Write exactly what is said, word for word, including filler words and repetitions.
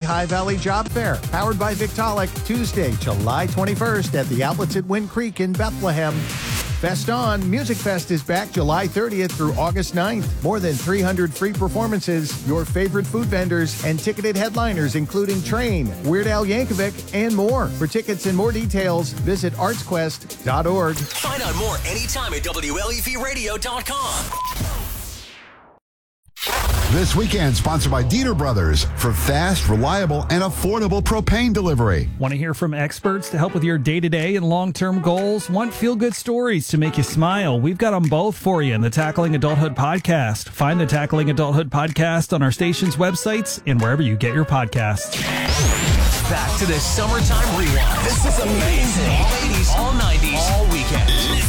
Lehigh Valley Job Fair, powered by Victaulic, Tuesday, July twenty-first at the Outlets at Wind Creek in Bethlehem. Fest On Music Fest is back July thirtieth through August ninth. More than three hundred free performances, your favorite food vendors, and ticketed headliners including Train, Weird Al Yankovic, and more. For tickets and more details, visit arts quest dot org. Find out more anytime at W L E V radio dot com. This weekend, sponsored by Dieter Brothers for fast, reliable, and affordable propane delivery. Want to hear from experts to help with your day-to-day and long-term goals? Want feel-good stories to make you smile? We've got them both for you in the Tackling Adulthood podcast. Find the Tackling Adulthood podcast on our station's websites and wherever you get your podcasts. Back to the summertime rewind. This is amazing. All eighties, all nineties, all weekend.